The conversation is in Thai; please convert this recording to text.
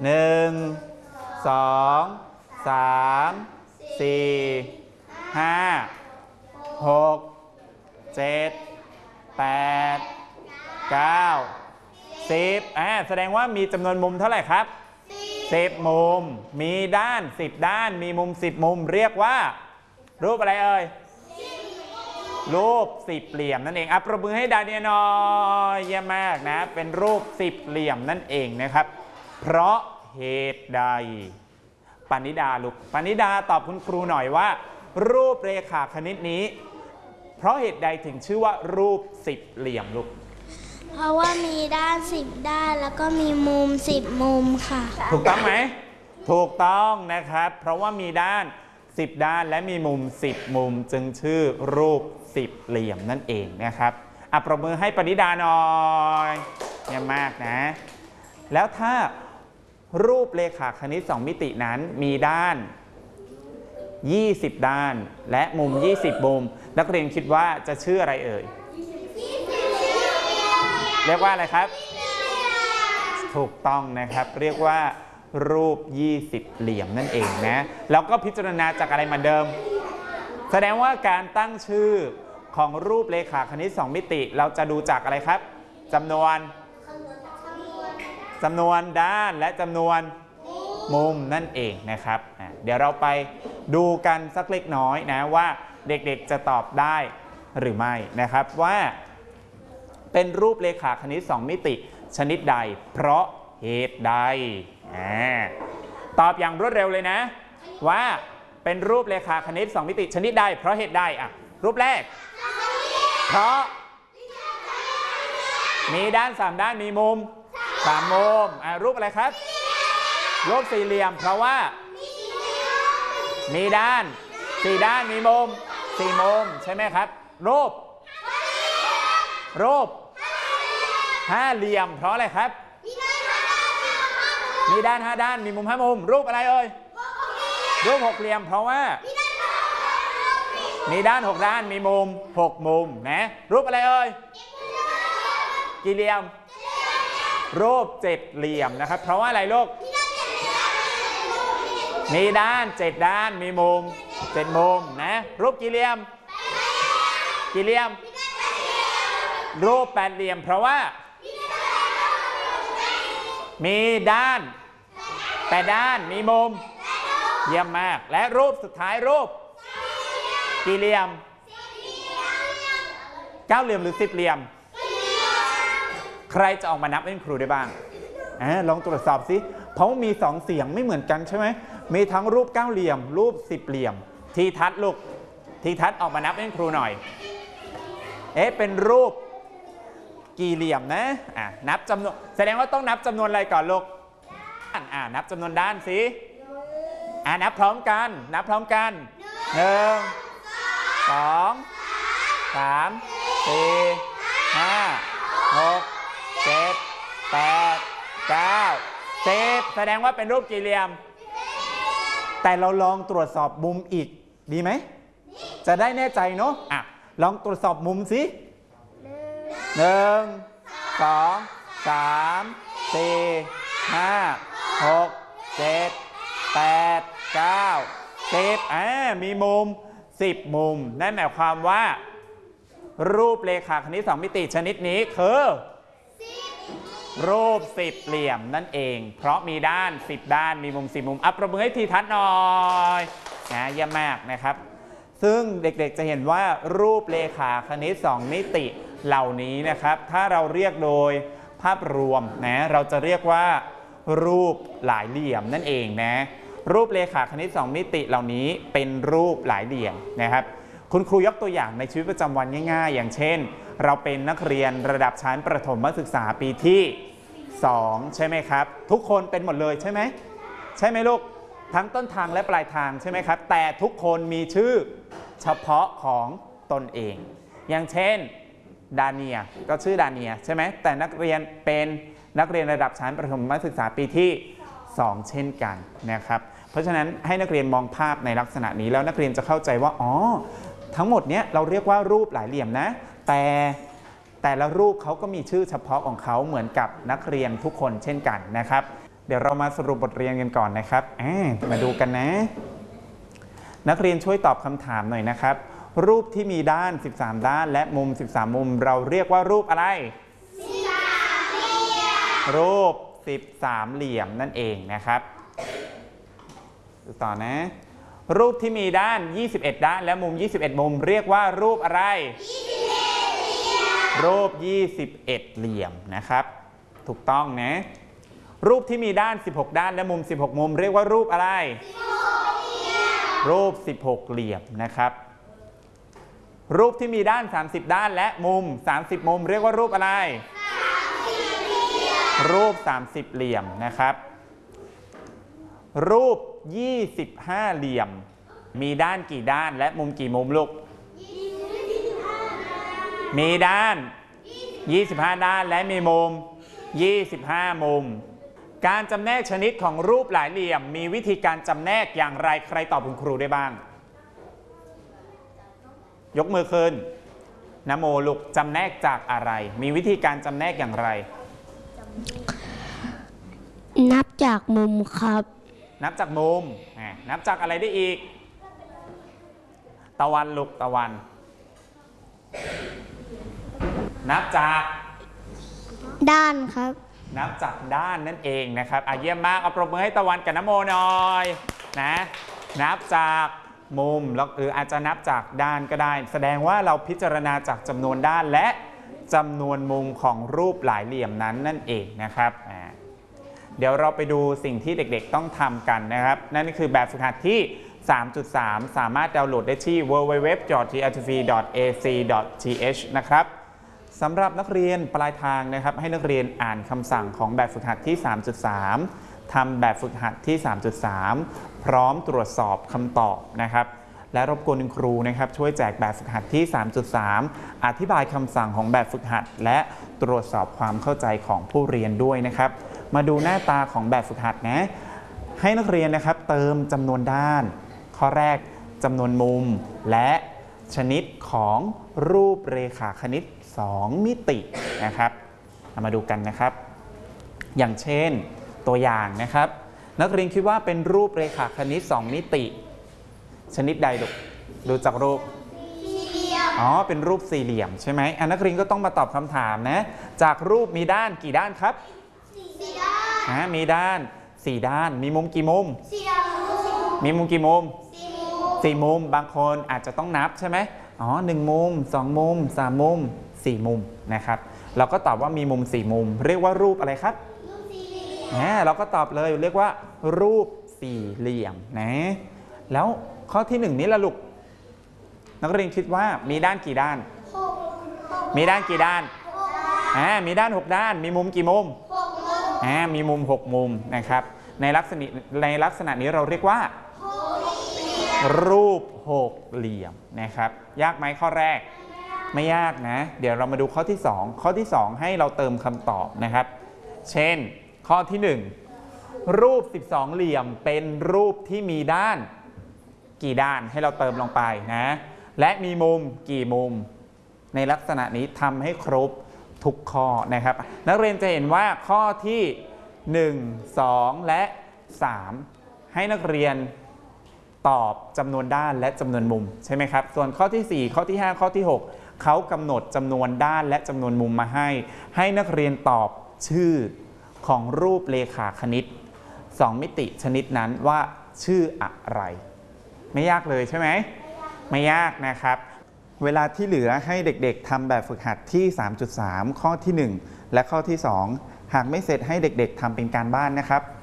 1 2 3 4 5 6 7 8 9 10แสดงว่ามีจำนวนมุมเท่าไหร่ครับ10 มุมมีด้าน10 ด้านมีมุม10 มุมเรียกว่ารูปอะไรเอ่ยรูป10 เหลี่ยมนั่นเองปรบมือให้ดาเนียหน่อยเยี่ยมมากนะเป็นรูป10 เหลี่ยมนั่นเองนะครับเพราะเหตุใดปณิดาลูกปณิดาตอบคุณครูหน่อยว่ารูปเรขาคณิตนี้เพราะเหตุใดถึงชื่อว่ารูป10 เหลี่ยมลูกเพราะว่ามีด้าน10 ด้านแล้วก็มีมุม10 มุมค่ะถูกต้องไหมถูกต้องนะครับเพราะว่ามีด้าน10 ด้านและมีมุม10 มุมจึงชื่อรูป10 เหลี่ยมนั่นเองนะครับปรบมือให้ปณิดาหน่อยเยี่ยมมากนะแล้วถ้ารูปเรขาคณิต2 มิตินั้นมีด้าน20 ด้านและมุม20 มุมนักเรียนคิดว่าจะชื่ออะไรเอ่ยเรียกว่าอะไรครับถูกต้องนะครับเรียกว่ารูป20 เหลี่ยมนั่นเองนะแล้วก็พิจารณาจากอะไรเหมือนเดิมแสดงว่าการตั้งชื่อของรูปเรขาคณิต2 มิติเราจะดูจากอะไรครับจำนวนด้านและจำนวนมุมนั่นเองนะครับเดี๋ยวเราไปดูกันสักเล็กน้อยนะว่าเด็กๆจะตอบได้หรือไม่นะครับว่าเป็นรูปเรขาคณิต2 มิติชนิดใดเพราะเหตุใดตอบอย่างรวดเร็วเลยนะว่าเป็นรูปเรขาคณิต2 มิติชนิดใดเพราะเหตุใดรูปแรกเพราะมีด้าน3 ด้านมีมุม3 มุมรูปอะไรครับรูปสี่เหลี่ยมเพราะว่ามีด้าน4 ด้านมีมุม4 มุมใช่ไหมครับรูป5 เหลี่ยมเพราะอะไรครับมีด้าน5 ด้านมีมุม5 มุมรูปอะไรเอ่ยรูป6 เหลี่ยมเพราะว่ามีด้าน6 ด้านมีมุม6 มุมนะรูปอะไรเอ่ยกี่เหลี่ยมรูป7 เหลี่ยมนะครับเพราะว่าอะไรลูกมีด้าน7 ด้านมีมุม7 มุมนะรูปกี่เหลี่ยมรูป8 เหลี่ยมเพราะว่ามีด้าน8 ด้านมีมุมเยี่ยมมากและรูปสุดท้ายรูปกี่เหลี่ยม9 เหลี่ยมหรือ10 เหลี่ยมใครจะออกมานับให้ครูได้บ้างลองตรวจสอบสิเพราะมี2 เสียงไม่เหมือนกันใช่ไหมมีทั้งรูป9 เหลี่ยมรูป10 เหลี่ยมทีทัศน์ลูกทีทัศน์ออกมานับให้ครูหน่อยเป็นรูปกี่เหลี่ยมนะนับจำนวนแสดงว่าต้องนับจำนวนอะไรก่อนลูกนับจำนวนด้านสินับพร้อมกัน1 2 3 4 5 6 7 8 9 10แสดงว่าเป็นรูปกี่เหลี่ยมแต่เราลองตรวจสอบมุมอีกดีไหมจะได้แน่ใจเนาะลองตรวจสอบมุมสิ1 2 3 4 5 6 7 8 9 10มีมุม10 มุมนั่นหมายความว่ารูปเรขาคณิต2 มิติชนิดนี้คือรูป10 เหลี่ยมนั่นเองเพราะมีด้าน10 ด้านมีมุม10 มุมปรบมือให้ทีทัศน์หน่อยเยี่ยมมากนะครับซึ่งเด็กๆจะเห็นว่ารูปเรขาคณิต2 มิติเหล่านี้นะครับถ้าเราเรียกโดยภาพรวมนะเราจะเรียกว่ารูปหลายเหลี่ยมนั่นเองนะรูปเรขาคณิต2 มิติเหล่านี้เป็นรูปหลายเหลี่ยมนะครับคุณครูยกตัวอย่างในชีวิตประจำวันง่ายๆอย่างเช่นเราเป็นนักเรียนระดับชั้นประถมศึกษาปีที่2ใช่ไหมครับทุกคนเป็นหมดเลยใช่ไหมลูกทั้งต้นทางและปลายทางใช่ไหมครับแต่ทุกคนมีชื่อเฉพาะของตนเองอย่างเช่นดาเนียก็ชื่อดาเนียใช่ไหมแต่นักเรียนเป็นนักเรียนระดับชั้นประถมศึกษาปีที่2เช่นกันนะครับเพราะฉะนั้นให้นักเรียนมองภาพในลักษณะนี้แล้วนักเรียนจะเข้าใจว่าทั้งหมดเนี้ยเราเรียกว่ารูปหลายเหลี่ยมนะแต่ละรูปเขาก็มีชื่อเฉพาะของเขาเหมือนกับนักเรียนทุกคนเช่นกันนะครับเดี๋ยวเรามาสรุปบทเรียนกันก่อนนะครับมาดูกันนะนักเรียนช่วยตอบคำถามหน่อยนะครับรูปที่มีด้าน13ด้านและมุม13มุมเราเรียกว่ารูปอะไรรูป13เหลี่ยมนั่นเองนะครับดูต่อนะรูปที่มีด้าน21ด้านและมุม21มุมเรียกว่ารูปอะไรรูป21เหลี่ยมนะครับถูกต้องนะรูปที่มีด้าน16ด้านและมุม16มุมเรียกว่ารูปอะไรรูป16เหลี่ยมนะครับรูปที่มีด้าน30ด้านและมุม30มุมเรียกว่ารูปอะไรรูป30เหลี่ยมนะครับรูป25เหลี่ยมมีด้านกี่ด้านและมุมกี่มุมลูกมีด้าน25ด้านและมีมุม25มุมการจำแนกชนิดของรูปหลายเหลี่ยมมีวิธีการจำแนกอย่างไรใครตอบคุณครูได้บ้างยกมือขึ้นนะโมลูกจำแนกจากอะไรมีวิธีการจำแนกอย่างไรนับจากมุมครับนับจากมุมนับจากอะไรได้อีกตะวันลูกตะวันนับจากด้านครับนับจากด้านนั่นเองนะครับเยี่ยมมากเอาปรบมือให้ตะวันกับนโมหน่อยนะนับจากมุมหรืออาจจะนับจากด้านก็ได้แสดงว่าเราพิจารณาจากจำนวนด้านและจำนวนมุมของรูปหลายเหลี่ยมนั้นนั่นเองนะครับเดี๋ยวเราไปดูสิ่งที่เด็กๆต้องทำกันนะครับนั่นก็คือแบบฝึกหัดที่ 3.3 สามารถดาวน์โหลดได้ที่ www.grtv.ac.th นะครับสำหรับนักเรียนปลายทางนะครับให้นักเรียนอ่านคำสั่งของแบบฝึกหัดที่ 3.3 ทำแบบฝึกหัดที่ 3.3 พร้อมตรวจสอบคำตอบนะครับและรบกวนคุณครูนะครับช่วยแจกแบบฝึกหัดที่ 3.3 อธิบายคำสั่งของแบบฝึกหัดและตรวจสอบความเข้าใจของผู้เรียนด้วยนะครับมาดูหน้าตาของแบบฝึกหัดนะให้นักเรียนนะครับเติมจำนวนด้านข้อแรกจำนวนมุมและชนิดของรูปเรขาคณิต2มิตินะครับมาดูกันนะครับอย่างเช่นตัวอย่างนะครับนักเรียนคิดว่าเป็นรูปเรขาคณิต2มิติชนิดใดดูจากรูปเป็นรูปสี่เหลี่ยมใช่ไหมนักเรียนก็ต้องมาตอบคำถามนะจากรูปมีด้านกี่ด้านครับมีด้าน4ด้านมีมุมกี่มุมมีมุมกี่มุม4มุมบางคนอาจจะต้องนับใช่ไหม1มุม2มุม3มุม4มุมนะครับเราก็ตอบว่ามีมุม4มุมเรียกว่ารูปอะไรครับเราก็ตอบเลยเรียกว่ารูปสี่เหลี่ยมนะแล้วข้อที่1นี้ละลูกนักเรียนคิดว่ามีด้านกี่ด้านมีด้านกี่ด้านมีด้าน6ด้านมีมุมกี่มุมมีมุม6มุมนะครับในลักษณะนี้เราเรียกว่ารูป6เหลี่ยมนะครับยากไหมข้อแรกไม่ยากนะเดี๋ยวเรามาดูข้อที่2ข้อที่2ให้เราเติมคำตอบนะครับเช่นข้อที่1รูป12เหลี่ยมเป็นรูปที่มีด้านกี่ด้านให้เราเติมลงไปนะและมีมุมกี่มุมในลักษณะนี้ทำให้ครบทุกข้อนะครับนักเรียนจะเห็นว่าข้อที่1 2และ3ให้นักเรียนตอบจำนวนด้านและจำนวนมุมใช่ไหมครับส่วนข้อที่4ข้อที่5ข้อที่6เขากำหนดจำนวนด้านและจำนวนมุมมาให้นักเรียนตอบชื่อของรูปเรขาคณิต2มิติชนิดนั้นว่าชื่ออะไรไม่ยากเลยใช่ไหมไม่ยากนะครับเวลาที่เหลือให้เด็กๆทำแบบฝึกหัดที่ 3.3 ข้อที่1และข้อที่2หากไม่เสร็จให้เด็กๆทำเป็นการบ้านนะครับ